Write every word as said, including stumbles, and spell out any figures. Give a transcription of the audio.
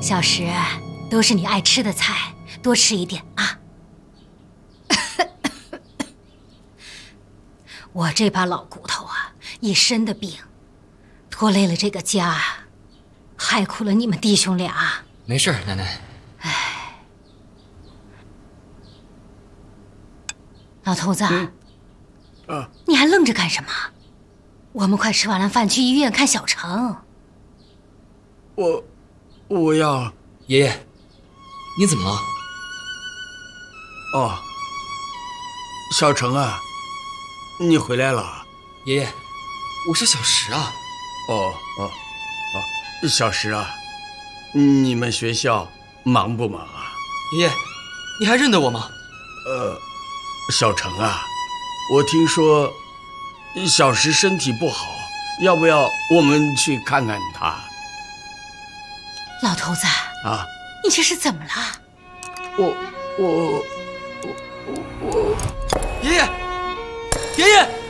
小石，都是你爱吃的菜，多吃一点啊。我这把老骨头啊，一身的病，拖累了这个家，害苦了你们弟兄俩。 没事，奶奶。 哎，老头子， 嗯，啊， 你还愣着干什么？我们快吃完了饭去医院看小程。 我我要爷爷，你怎么了？ 哦，小程啊，你回来了。 爷爷，我是小石啊。 哦哦哦，小石啊，你们学校忙不忙啊？ 爷爷，你还认得我吗？ 呃，小程啊，我听说小石身体不好，要不要我们去看看他？ 老头子啊， 你这是怎么了？ 我我我我我， 爷爷，爷爷。